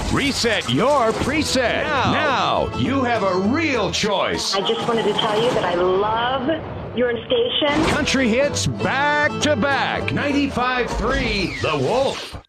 Reset your preset. Now you have a real choice. I just wanted to tell you that I love your station. Country hits back to back. 95.3 The Wolf.